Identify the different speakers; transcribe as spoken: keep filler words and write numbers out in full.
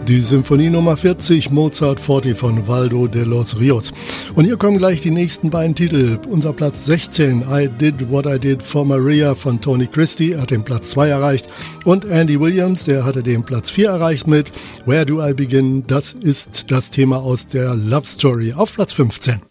Speaker 1: Die Symphonie Nummer vierzig, Mozart Forti von Waldo de los Rios. Und hier kommen gleich die nächsten beiden Titel. Unser Platz sechzehn, I Did What I Did for Maria von Tony Christie, hat den Platz zwei erreicht. Und Andy Williams, der hatte den Platz vier erreicht mit Where Do I Begin? Das ist das Thema aus der Love Story auf Platz fünfzehn.